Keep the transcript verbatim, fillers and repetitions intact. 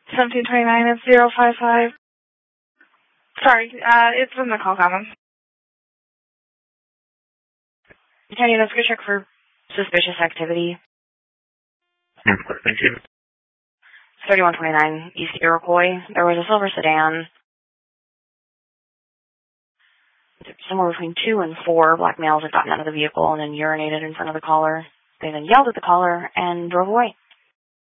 seventeen twenty-nine, it's zero five five. Sorry, uh, it's in the call comments. Can you let's go check for suspicious activity? Okay, thank you. thirty-one twenty-nine East Iroquois. There was a silver sedan. Somewhere between two and four black males had gotten out of the vehicle and then urinated in front of the caller. They then yelled at the caller and drove away.